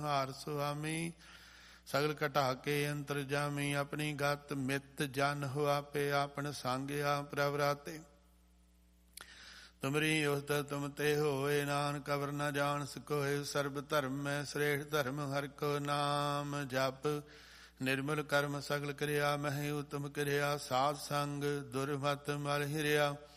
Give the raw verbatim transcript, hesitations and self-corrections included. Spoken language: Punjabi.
ਹਾਰ ਸੁਆਮੀ ਸਗਲ ਘਟਾ ਕੇ ਅੰਤਰ ਜਾਮੀ। ਆਪਣੀ ਗਤ ਮਿੱਤ ਜਨ ਹੋ ਆਪੇ ਆਪਨ ਸੰਗਿਆ ਪ੍ਰਵਰਾਤੇ। ਤੁਮਰੀ ਉਸਤ ਤੁਮ ਤੇ ਹੋਏ ਨਾਨਕ ਕਬਰ ਨ ਜਾਣ ਸਕੋਏ। ਸਰਬ ਧਰਮ ਮੈਂ ਸ੍ਰੇਸ਼ਟ ਧਰਮ ਹਰਿ ਕੋ ਨਾਮ ਜਪ। ਨਿਰਮਲ ਕਰਮ ਸਗਲ ਕਿਰਿਆ ਮਹਿ ਉਤਮ ਕਿਰਿਆ। ਸਾਧ ਸੰਗ ਦੁਰਮਤ ਮਲ ਹਿਰਿਆ।